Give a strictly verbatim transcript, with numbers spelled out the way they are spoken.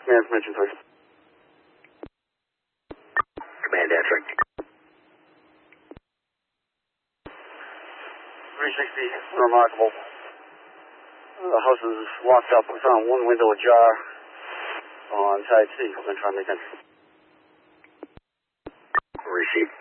Command information, please. Command answering. three sixty, remarkable. Uh, the house is locked up. We found one window ajar on side C. We're going to try and make entry. Receive.